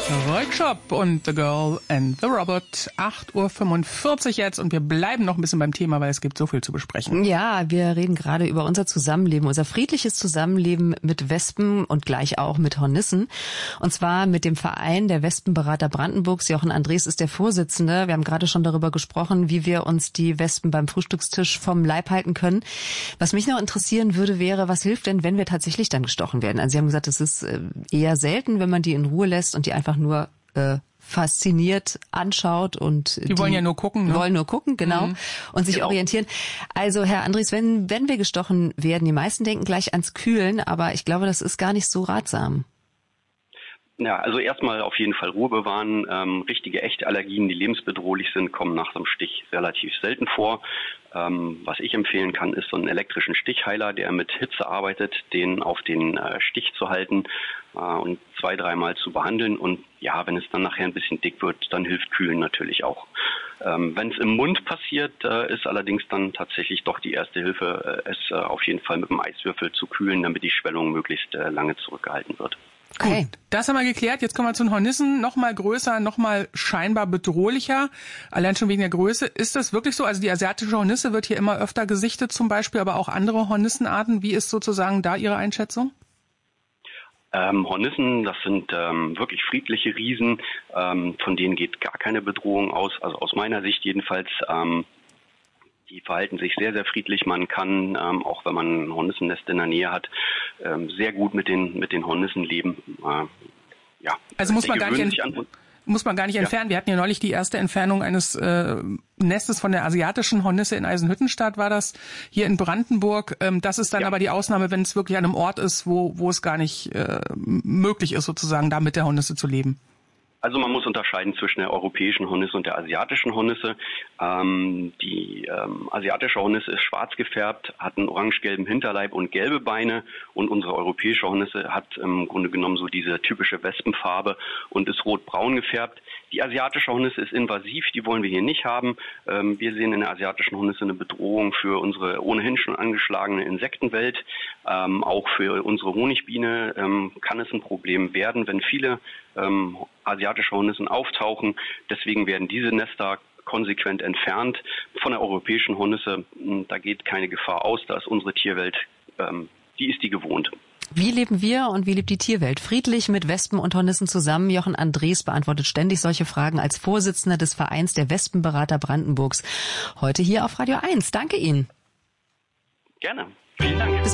Roy Chop und The Girl and the Robot. 8:45 Uhr jetzt und wir bleiben noch ein bisschen beim Thema, weil es gibt so viel zu besprechen. Ja, wir reden gerade über unser Zusammenleben, unser friedliches Zusammenleben mit Wespen und gleich auch mit Hornissen. Und zwar mit dem Verein der Wespenberater Brandenburgs. Jochen Andres ist der Vorsitzende. Wir haben gerade schon darüber gesprochen, wie wir uns die Wespen beim Frühstückstisch vom Leib halten können. Was mich noch interessieren würde, wäre, was hilft denn, wenn wir tatsächlich dann gestochen werden? Also Sie haben gesagt, es ist eher selten, wenn man die in Ruhe lässt und die einfach nur fasziniert anschaut und die wollen ja nur gucken, ne? Wollen nur gucken, genau, und sich orientieren. Also Herr Andres, wenn wir gestochen werden, die meisten denken gleich ans Kühlen, aber ich glaube, das ist gar nicht so ratsam. Ja, also erstmal auf jeden Fall Ruhe bewahren. Richtige, echte Allergien, die lebensbedrohlich sind, kommen nach so einem Stich relativ selten vor. Was ich empfehlen kann, ist so einen elektrischen Stichheiler, der mit Hitze arbeitet, den auf den Stich zu halten und 2-3 Mal zu behandeln. Und ja, wenn es dann nachher ein bisschen dick wird, dann hilft Kühlen natürlich auch. Wenn es im Mund passiert, ist allerdings dann tatsächlich doch die erste Hilfe, es auf jeden Fall mit einem Eiswürfel zu kühlen, damit die Schwellung möglichst lange zurückgehalten wird. Okay. Gut, das haben wir geklärt. Jetzt kommen wir zu den Hornissen. Noch mal größer, noch mal scheinbar bedrohlicher. Allein schon wegen der Größe. Ist das wirklich so? Also die asiatische Hornisse wird hier immer öfter gesichtet zum Beispiel, aber auch andere Hornissenarten. Wie ist sozusagen da Ihre Einschätzung? Hornissen, das sind wirklich friedliche Riesen. Von denen geht gar keine Bedrohung aus. Also aus meiner Sicht jedenfalls. Die verhalten sich sehr, sehr friedlich. Man kann, auch wenn man ein Hornissennest in der Nähe hat, sehr gut mit den Hornissen leben. Ja. Also muss man gar nicht entfernen. Wir hatten ja neulich die erste Entfernung eines Nestes von der asiatischen Hornisse in Eisenhüttenstadt, war das hier in Brandenburg. Das ist dann aber die Ausnahme, wenn es wirklich an einem Ort ist, wo es gar nicht möglich ist, sozusagen da mit der Hornisse zu leben. Also man muss unterscheiden zwischen der europäischen Hornisse und der asiatischen Hornisse. Die asiatische Hornisse ist schwarz gefärbt, hat einen orange-gelben Hinterleib und gelbe Beine, und unsere europäische Hornisse hat im Grunde genommen so diese typische Wespenfarbe und ist rot-braun gefärbt. Die asiatische Hornisse ist invasiv, die wollen wir hier nicht haben. Wir sehen in der asiatischen Hornisse eine Bedrohung für unsere ohnehin schon angeschlagene Insektenwelt. Auch für unsere Honigbiene kann es ein Problem werden, wenn viele asiatische Hornissen auftauchen. Deswegen werden diese Nester konsequent entfernt. Von der europäischen Hornisse, da geht keine Gefahr aus, da ist unsere Tierwelt, die ist die gewohnt. Wie leben wir und wie lebt die Tierwelt? Friedlich mit Wespen und Hornissen zusammen. Jochen Andres beantwortet ständig solche Fragen als Vorsitzender des Vereins der Wespenberater Brandenburgs. Heute hier auf Radio 1. Danke Ihnen. Gerne. Vielen Dank.